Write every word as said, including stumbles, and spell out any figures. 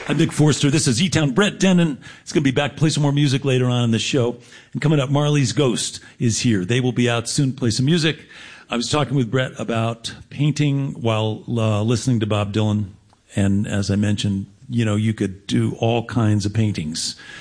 I'm Nick Forster. This is E-Town. Brett Dennen is going to be back, play some more music later on in the show. And coming up, Marley's Ghost is here. They will be out soon, play some music. I was talking with Brett about painting while uh, listening to Bob Dylan. And as I mentioned, you know, you could do all kinds of paintings.